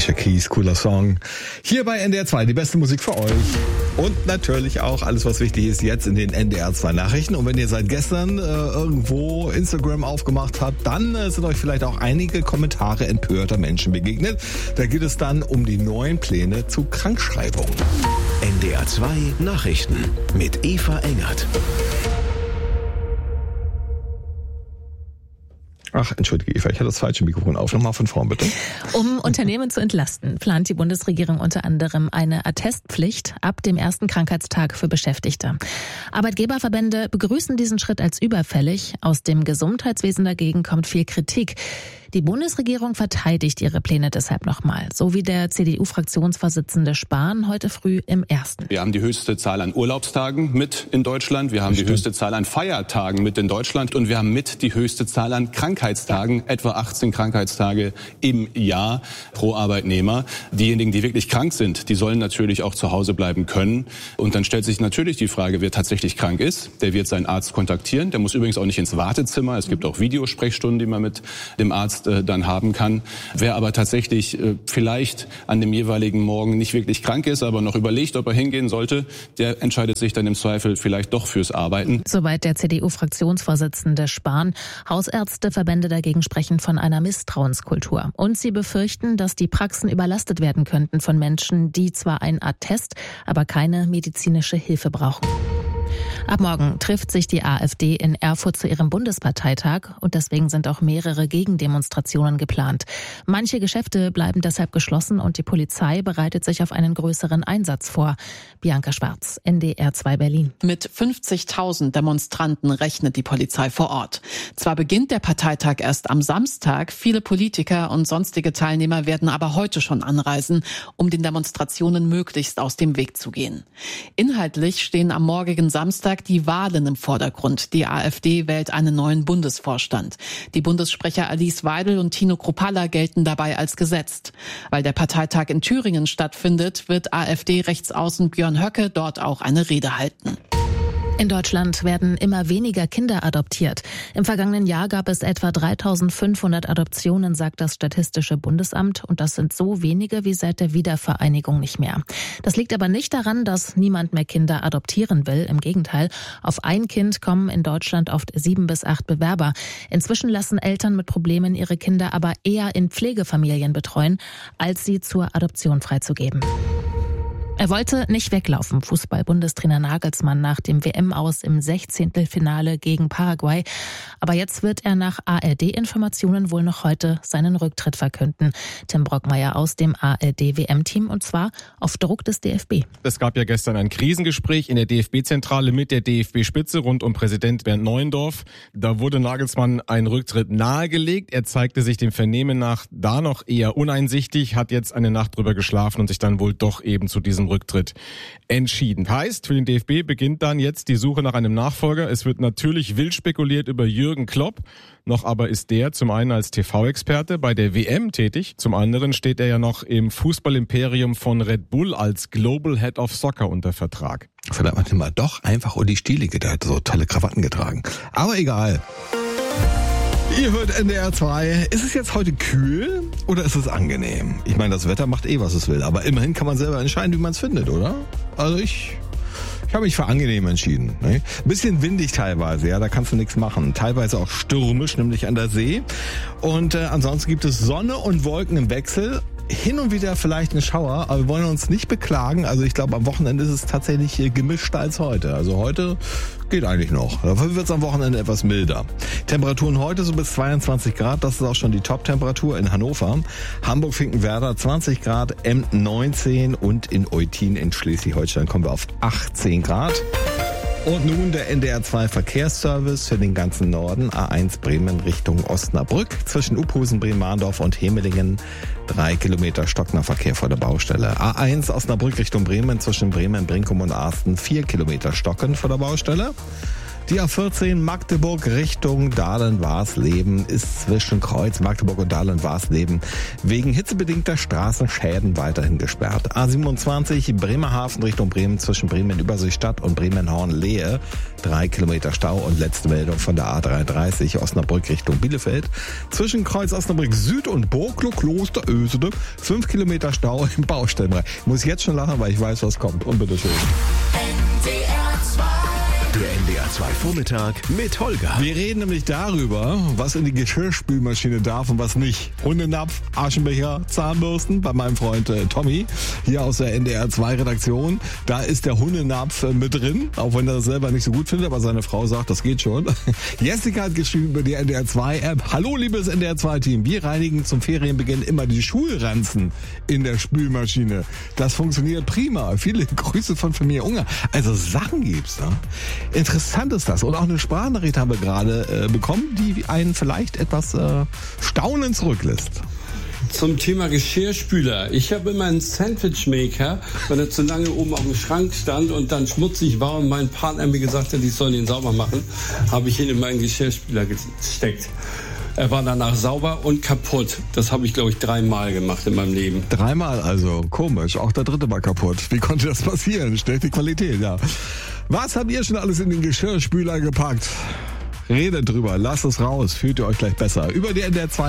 Alicia Keys, cooler Song. Hier bei NDR 2, die beste Musik für euch. Und natürlich auch alles, was wichtig ist, jetzt in den NDR 2 Nachrichten. Und wenn ihr seit gestern irgendwo Instagram aufgemacht habt, dann sind euch vielleicht auch einige Kommentare empörter Menschen begegnet. Da geht es dann um die neuen Pläne zu Krankschreibung. NDR 2 Nachrichten mit Eva Engert. Ach, entschuldige Eva, ich hatte das falsche Mikrofon auf. Nochmal von vorn, bitte. Um Unternehmen zu entlasten, plant die Bundesregierung unter anderem eine Attestpflicht ab dem ersten Krankheitstag für Beschäftigte. Arbeitgeberverbände begrüßen diesen Schritt als überfällig. Aus dem Gesundheitswesen dagegen kommt viel Kritik. Die Bundesregierung verteidigt ihre Pläne deshalb nochmal, so wie der CDU-Fraktionsvorsitzende Spahn heute früh im Ersten. Wir haben die höchste Zahl an Urlaubstagen mit in Deutschland, wir haben die höchste Zahl an Feiertagen mit in Deutschland und wir haben mit die höchste Zahl an Krankheitstagen, etwa 18 Krankheitstage im Jahr pro Arbeitnehmer. Diejenigen, die wirklich krank sind, die sollen natürlich auch zu Hause bleiben können. Und dann stellt sich natürlich die Frage, wer tatsächlich krank ist, der wird seinen Arzt kontaktieren. Der muss übrigens auch nicht ins Wartezimmer. Es gibt auch Videosprechstunden, die man mit dem Arzt dann haben kann. Wer aber tatsächlich vielleicht an dem jeweiligen Morgen nicht wirklich krank ist, aber noch überlegt, ob er hingehen sollte, der entscheidet sich dann im Zweifel vielleicht doch fürs Arbeiten. Soweit der CDU-Fraktionsvorsitzende Spahn. Hausärzteverbände dagegen sprechen von einer Misstrauenskultur. Und sie befürchten, dass die Praxen überlastet werden könnten von Menschen, die zwar ein Attest, aber keine medizinische Hilfe brauchen. Ab morgen trifft sich die AfD in Erfurt zu ihrem Bundesparteitag und deswegen sind auch mehrere Gegendemonstrationen geplant. Manche Geschäfte bleiben deshalb geschlossen und die Polizei bereitet sich auf einen größeren Einsatz vor. Bianca Schwarz, NDR 2 Berlin. Mit 50.000 Demonstranten rechnet die Polizei vor Ort. Zwar beginnt der Parteitag erst am Samstag, viele Politiker und sonstige Teilnehmer werden aber heute schon anreisen, um den Demonstrationen möglichst aus dem Weg zu gehen. Inhaltlich stehen am morgigen Samstag die Wahlen im Vordergrund. Die AfD wählt einen neuen Bundesvorstand. Die Bundessprecher Alice Weidel und Tino Kruppalla gelten dabei als gesetzt. Weil der Parteitag in Thüringen stattfindet, wird AfD-Rechtsaußen Björn Höcke dort auch eine Rede halten. In Deutschland werden immer weniger Kinder adoptiert. Im vergangenen Jahr gab es etwa 3.500 Adoptionen, sagt das Statistische Bundesamt. Und das sind so wenige wie seit der Wiedervereinigung nicht mehr. Das liegt aber nicht daran, dass niemand mehr Kinder adoptieren will. Im Gegenteil, auf ein Kind kommen in Deutschland oft 7 bis 8 Bewerber. Inzwischen lassen Eltern mit Problemen ihre Kinder aber eher in Pflegefamilien betreuen, als sie zur Adoption freizugeben. Er wollte nicht weglaufen, Fußball-Bundestrainer Nagelsmann nach dem WM-Aus im 16. Finale gegen Paraguay. Aber jetzt wird er nach ARD-Informationen wohl noch heute seinen Rücktritt verkünden. Tim Brockmeier aus dem ARD-WM-Team und zwar auf Druck des DFB. Es gab ja gestern ein Krisengespräch in der DFB-Zentrale mit der DFB-Spitze rund um Präsident Bernd Neuendorf. Da wurde Nagelsmann ein Rücktritt nahegelegt. Er zeigte sich dem Vernehmen nach da noch eher uneinsichtig, hat jetzt eine Nacht drüber geschlafen und sich dann wohl doch eben zu diesem Rücktritt entschieden. Heißt, für den DFB beginnt dann jetzt die Suche nach einem Nachfolger. Es wird natürlich wild spekuliert über Jürgen Klopp. Noch aber ist der zum einen als TV-Experte bei der WM tätig. Zum anderen steht er ja noch im Fußballimperium von Red Bull als Global Head of Soccer unter Vertrag. Vielleicht hat man doch einfach Uli Stielicke, der hat so tolle Krawatten getragen. Aber egal. Ihr hört NDR 2. Ist es jetzt heute kühl oder ist es angenehm? Ich meine, das Wetter macht was es will. Aber immerhin kann man selber entscheiden, wie man es findet, oder? Also ich habe mich für angenehm entschieden. Ne? Ein bisschen windig teilweise, ja, da kannst du nichts machen. Teilweise auch stürmisch, nämlich an der See. Und ansonsten gibt es Sonne und Wolken im Wechsel. Hin und wieder vielleicht ein Schauer, aber wir wollen uns nicht beklagen. Also ich glaube, am Wochenende ist es tatsächlich gemischter als heute. Also heute geht eigentlich noch. Dafür wird es am Wochenende etwas milder. Temperaturen heute so bis 22 Grad. Das ist auch schon die Top-Temperatur in Hannover. Hamburg-Finkenwerder 20 Grad, Emden 19 und in Eutin in Schleswig-Holstein kommen wir auf 18 Grad. Und nun der NDR 2 Verkehrsservice für den ganzen Norden. A1 Bremen Richtung Osnabrück. Zwischen Uphusen, Bremen-Mahndorf und Hemelingen 3 Kilometer stockender Verkehr vor der Baustelle. A1 Osnabrück Richtung Bremen zwischen Bremen, Brinkum und Arsten 4 Kilometer stocken vor der Baustelle. Die A14 Magdeburg Richtung Dahlem-Warsleben ist zwischen Kreuz Magdeburg und Dahlem-Warsleben wegen hitzebedingter Straßenschäden weiterhin gesperrt. A27 Bremerhaven Richtung Bremen zwischen Bremen-Überseestadt und Bremen-Horn-Lehe 3 Kilometer Stau und letzte Meldung von der A33 Osnabrück Richtung Bielefeld zwischen Kreuz Osnabrück Süd und Burglo-Kloster Ösede 5 Kilometer Stau im Baustellenbereich. Ich muss jetzt schon lachen, weil ich weiß, was kommt. Und bitteschön. Der NDR 2 Vormittag mit Holger. Wir reden nämlich darüber, was in die Geschirrspülmaschine darf und was nicht. Hundenapf, Aschenbecher, Zahnbürsten bei meinem Freund Tommy, hier aus der NDR 2 Redaktion. Da ist der Hundenapf mit drin, auch wenn er das selber nicht so gut findet, aber seine Frau sagt, das geht schon. Jessica hat geschrieben über die NDR 2 App. Hallo liebes NDR 2 Team, wir reinigen zum Ferienbeginn immer die Schulranzen in der Spülmaschine. Das funktioniert prima. Viele Grüße von Familie Unger. Also Sachen gibt's da. Interessant ist das. Und auch eine Sprachnachricht haben wir gerade bekommen, die einen vielleicht etwas staunen zurücklässt. Zum Thema Geschirrspüler. Ich habe immer einen Sandwichmaker, weil er zu lange oben auf dem Schrank stand und dann schmutzig war und mein Partner mir gesagt hat, ich soll ihn sauber machen, habe ich ihn in meinen Geschirrspüler gesteckt. Er war danach sauber und kaputt. Das habe ich, glaube ich, 3-mal gemacht in meinem Leben. 3-mal also? Komisch. Auch der 3. war kaputt. Wie konnte das passieren? Schlechte Qualität, ja. Was habt ihr schon alles in den Geschirrspüler gepackt? Redet drüber. Lasst es raus. Fühlt ihr euch gleich besser. Über die NDR 2